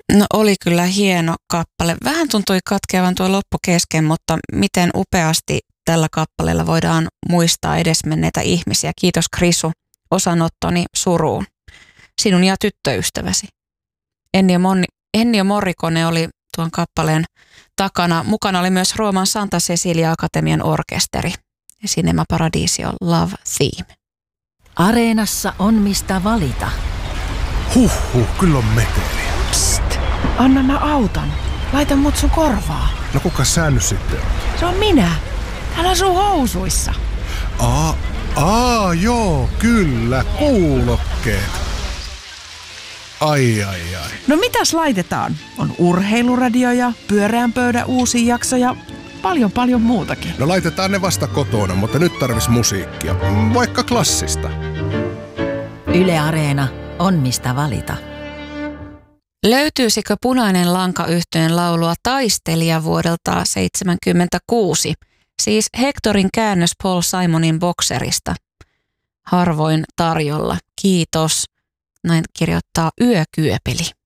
No oli kyllä hieno kappale. Vähän tuntui katkeavan tuo loppu kesken, mutta miten upeasti tällä kappaleella voidaan muistaa edesmenneitä ihmisiä. Kiitos Krisu, osanottoni suruun. Sinun ja tyttöystäväsi. Ennio Morricone oli tuon kappaleen takana. Mukana oli myös Rooman Santa Cecilia Akatemian orkesteri. Ja Cinema Paradiso Love Theme. Areenassa on mistä valita. Kyllä on meteliä. Psst, anna mä autan. Laita mut sun korvaa. No kuka sä nyt sitten? Se on minä. Täällä sun housuissa. Joo, kyllä, kuulokkeet. Ai. No mitäs laitetaan? On urheiluradio ja pyöreän pöydän uusi jakso ja paljon muutakin. No laitetaan ne vasta kotona, mutta nyt tarvis musiikkia. Vaikka klassista. Yle Areena on mistä valita. Löytyisikö Punainen lanka -yhtyeen laulua Taistelija vuodelta 1976, siis Hectorin käännös Paul Simonin Boxerista? Harvoin tarjolla. Kiitos. Näin kirjoittaa Yökyöpeli.